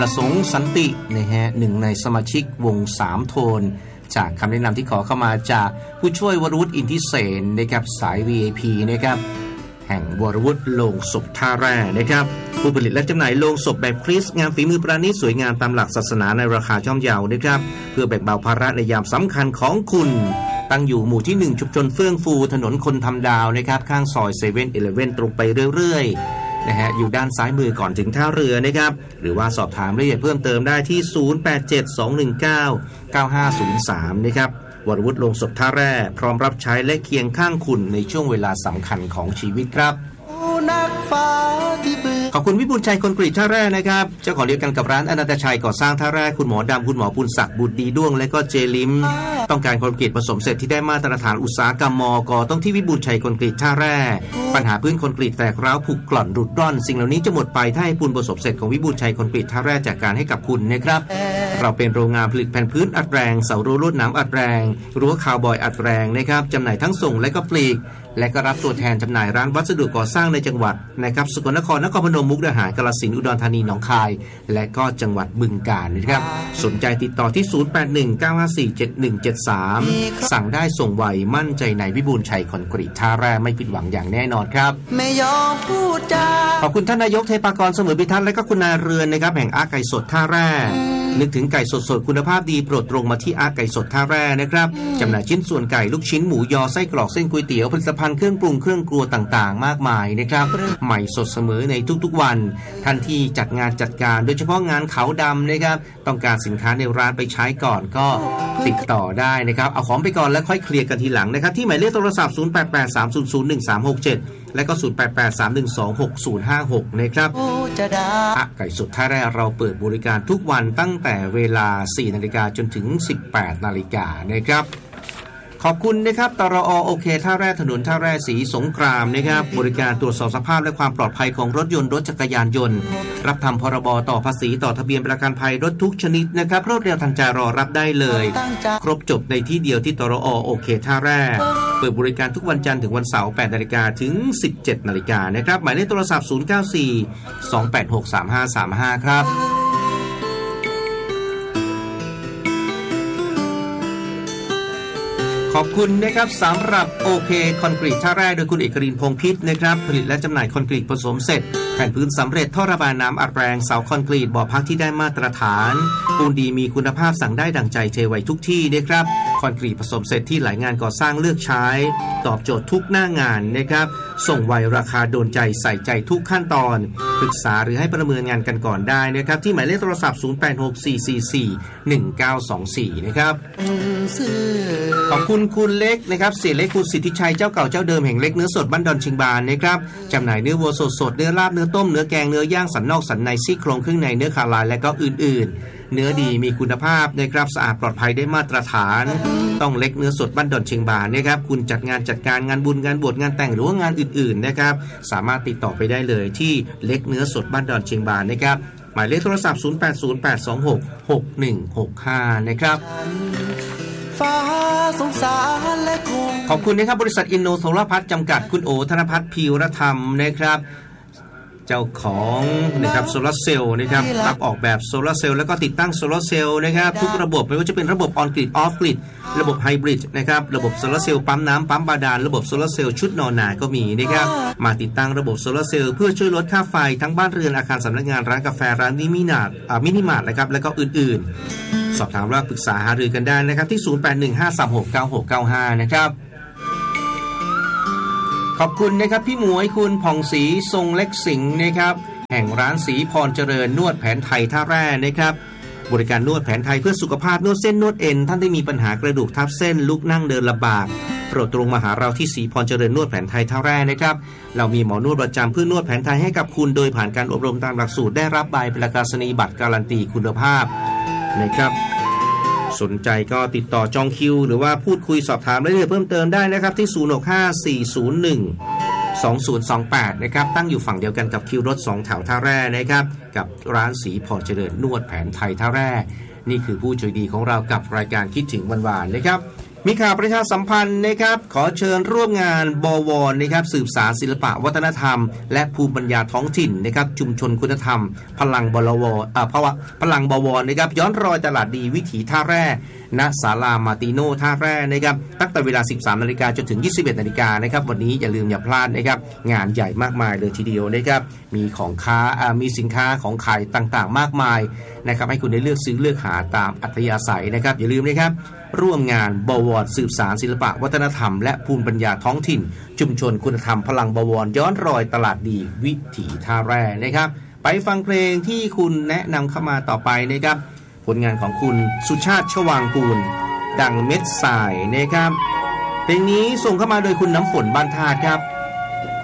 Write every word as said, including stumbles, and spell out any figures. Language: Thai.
ประสงค์สันตินะฮะหนึ่งในสมาชิกวงสามโทนจากคำแนะนำที่ขอเข้ามาจากผู้ช่วยวรวุฒิอินทิเสนนะครับสาย วี ไอ พี นะครับแห่งวรวุฒิโลงศพท่าแร่นะครับผู้ผลิตและจำหน่ายโลงศพแบบคริสต์งานฝีมือประณีตสวยงามตามหลักศาสนาในราคาย่อมเยานะครับเพื่อแบ่งเบาภาระในยามสำคัญของคุณตั้งอยู่หมู่ที่หนึ่งชุมชนเฟื่องฟูถนนคนทำดาวนะครับข้างซอยเซเว่นอีเลฟเว่นตรงไปเรื่อยๆนะฮะอยู่ด้านซ้ายมือก่อนถึงท่าเรือนะครับหรือว่าสอบถามรายละเอียดเพิ่มเติมได้ที่ศูนย์ แปด เจ็ด สอง หนึ่ง เก้า เก้า ห้า ศูนย์ สามนะครับวรวุฒิโลงศพท่าแร่พร้อมรับใช้และเคียงข้างคุณในช่วงเวลาสำคัญของชีวิตครับขอบคุณวิบูลย์ชัยคอนกรีตท่าแร่นะครับเจ้าของเดียวกันกับร้านอนันตชัยก่อสร้างท่าแร่คุณหมอดำคุณหมอปุณศักดิ์บุตรดีด้วงและก็เจลิมต้องการคอนกรีตผสมเสร็จที่ได้มาตรฐานอุตสาหกรรมมก.ต้องที่วิบูลย์ชัยคอนกรีตท่าแร่ปัญหาพื้นคอนกรีตแตกร้าวผุกร่อนรุดร่อนสิ่งเหล่านี้จะหมดไปถ้าให้ปูนผสมเสร็จของวิบูลย์ชัยคอนกรีตท่าแร่จัดการให้กับคุณนะครับเราเป็นโรงงานผลิตแผ่นพื้นอัดแรงเสารั้วลวดหนามอัดแรงรั้วคาวบอยอัดแรงนะครับจำหน่ายทั้งส่งและก็ปลีกและก็รับตัวแทนจำหน่ายร้านวัสดุก่อสร้างในจังหวัดนะครับสกลนครนครพนมมุกดาหารกาฬสินธุ์อุดรธานีหนองคายและก็จังหวัดบึงกาฬนะครับสนใจติดต่อที่ศูนย์ แปด หนึ่ง เก้า ห้า สี่ เจ็ด หนึ่ง เจ็ด สามสั่งได้ส่งไวมั่นใจในวิบูลย์ชัยคอนกรีตท่าแร่ไม่ผิดหวังอย่างแน่นอนครับไม่ยอมพูดจาขอบคุณท่านนายกเทพากรเสมอพิทักษ์และก็คุณนายเรือนนะครับแห่งอาไก่สดท่าแร่นึกถึงไก่สดๆคุณภาพดีโปรดตรงมาที่อาไก่สดท่าแร่นะครับจำหน่ายชิ้นส่วนไก่ลูกชิ้นหมูยอไส้กรอกเส้นก๋วยเตี๋ยวผลิตภัณฑ์เครื่องปรุงเครื่องครัวต่างๆมากมายนะครับใหม่สดเสมอในทุกๆวันท่านที่จัดงานจัดการโดยเฉพาะงานขาวดำนะครับต้องการสินค้าในร้านไปใช้ก่อนก็ติดต่อได้นะครับเอาของไปก่อนแล้วค่อยเคลียร์กันทีหลังนะครับที่หมายเลขโทรศัพท์ศูนย์ แปด แปด สาม ศูนย์ ศูนย์ หนึ่ง สาม หก เจ็ดและก็ศูนย์ แปด แปด สาม หนึ่ง สอง หก ศูนย์ ห้า หกนะครับอ่ะไก่สดท่าแร่เราเปิดบริการทุกวันตั้งแต่เวลา สี่นาฬิกาจนถึง สิบแปดนาฬิกานะครับขอบคุณนะครับตรอโอเคท่าแร่ถนนท่าแร่ศรีสงครามนะครับบริการตรวจสอบสภาพและความปลอดภัยของรถยนต์รถจักรยานยนต์รับทำพรบต่อภาษีต่อทะเบียนประกันภัยรถทุกชนิดนะครับรวดเร็วทันใจรอรับได้เลยครบจบในที่เดียวที่ตรอโอเคท่าแร่เปิดบริการทุกวันจันทร์ถึงวันเสาร์ แปดนาฬิกาถึง สิบเจ็ดนาฬิกานะครับหมายเลขโทรศัพท์ศูนย์ เก้า สี่ สอง แปด หก สาม ห้า สาม ห้าครับขอบคุณนะครับสำหรับโอเคคอนกรีตท่าแร่โดยคุณเอกรินทร์พงษ์พิษนะครับผลิตและจำหน่ายคอนกรีตผสมเสร็จแผ่นพื้นสำเร็จท่อระบายน้ำอัดแรงเสาคอนกรีตบ่อพักที่ได้มาตรฐานปูนดีมีคุณภาพสั่งได้ดั่งใจเทไว้ทุกที่นะครับคอนกรีตผสมเสร็จที่หลายงานก่อสร้างเลือกใช้ตอบโจทย์ทุกหน้างานนะครับส่งไวราคาโดนใจใส่ใจทุกขั้นตอนปรึกษาหรือให้ประเมินงานกันก่อนได้นะครับที่หมายเลขโทรศัพท์ศูนย์ แปด หก สี่ สี่ สี่ หนึ่ง เก้า สอง สี่นะครับขอบคุณคุณเล็กนะครับเสียเล็กคุณสิทธิชัยเจ้าเก่าเจ้าเดิมแห่งเล็กเนื้อสดบ้านดอนเชียงบานนะครับจำหน่ายเนื้อวัวสดสดเนื้อลาบเนื้อต้มเนื้อแกงเนื้อย่างสันนอกสันในซี่โครงเครื่องในเนื้อขาลายและก็อื่นๆเนื้อดีมีคุณภาพนะครับสะอาดปลอดภัยได้มาตรฐานต้องเล็กเนื้อสดบ้านดอนเชียงบานนะครับคุณจัดงานจัดการงานบุญงานบวชงานแต่งหรือว่างานอื่นๆนะครับสามารถติดต่อไปได้เลยที่เล็กเนื้อสดบ้านดอนเชียงบานนะครับหมายเลขโทรศัพท์ศูนย์ แปด ศูนย์ แปด สอง หก หก หนึ่ง หก ห้านะครับขอบคุณนะครับบริษัทอินโนโซลาร์พัฒน์จำกัดคุณโอธนภัทรพีรธรรมนะครับเจ้าของนะครับโซลาร์เซลล์นะครับรับออกแบบโซลาร์เซลล์แล้วก็ติดตั้งโซลาร์เซลล์นะครับทุกระบบไม่ว่าจะเป็นระบบออนกริดออฟกริดระบบไฮบริดนะครับระบบโซลาร์เซลล์ปั๊มน้ำปั๊มบาดาลระบบโซลาร์เซลล์ชุดนอนหนาก็มีนะครับมาติดตั้งระบบโซลาร์เซลล์เพื่อช่วยลดค่าไฟทั้งบ้านเรือนอาคารสำนักงานร้านกาแฟร้านมินิมาร์ทอ่ามินิมาร์ทนะครับแล้วก็อื่นๆสอบถามว่าปรึกษาหารือกันได้นะครับที่ศูนย์ แปด หนึ่ง ห้า สาม หก เก้า หก เก้า ห้านะครับขอบคุณนะครับพี่หมวยคุณผ่องศรีทรงเล็กสิงห์นะครับแห่งร้านศรีพรเจริญนวดแผนไทยท่าแร่นะครับบริการนวดแผนไทยเพื่อสุขภาพนวดเส้นนวดเอ็นท่านที่มีปัญหากระดูกทับเส้นลุกนั่งเดินลำบากโปรดตรงมาหาเราที่ศรีพรเจริญนวดแผนไทยท่าแร่นะครับเรามีหมอนวดประจำเพื่อนวดแผนไทยให้กับคุณโดยผ่านการอบรมตามหลักสูตรได้รับใบประกาศนียบัตรการันตีคุณภาพนะครับสนใจก็ติดต่อจองคิวหรือว่าพูดคุยสอบถามรายละเอียดเพิ่มเติมได้นะครับที่ศูนย์ หก ห้า สี่ ศูนย์ หนึ่ง สอง ศูนย์ สอง แปดนะครับตั้งอยู่ฝั่งเดียวกันกับคิวรถสองแถวท่าแร่นะครับกับร้านศรีพรเจริญนวดแผนไทยท่าแร่นี่คือผู้ใจดีของเรากับรายการคิดถึงวันวานนะครับมีข่าวประชาสัมพันธ์นะครับขอเชิญร่วมงานบวรนะครับสืบสานศิลปะวัฒนธรรมและภูมิปัญญาท้องถิ่นนะครับชุมชนคุณธรรมพลังบวรอ่าเพราะว่าพลังบวรนะครับย้อนรอยตลาดดีวิถีท่าแร่ณศาลามาติโนท่าแร่นะครับตั้งแต่เวลา สิบสามนาฬิกา จนถึง ยี่สิบเอ็ดนาฬิกานะครับวันนี้อย่าลืมอย่าพลาดนะครับงานใหญ่มากมายเลยทีเดียวนะครับมีของค้าอ่ามีสินค้าของขายต่างๆมากมายนะครับให้คุณได้เลือกซื้อเลือกหาตามอัธยาศัยนะครับอย่าลืมนะครับร่วมงานบวรสืบสานศิลปะวัฒนธรรมและภูมิปัญญาท้องถิ่นชุมชนคุณธรรมพลังบวรย้อนรอยตลาดดีวิถีท่าแร่นะครับไปฟังเพลงที่คุณแนะนำเข้ามาต่อไปนะครับผลงานของคุณสุชาติชวางกูลดังเม็ดทรายนะครับเพลงนี้ส่งเข้ามาโดยคุณน้ำฝนบ้านธาตุครับ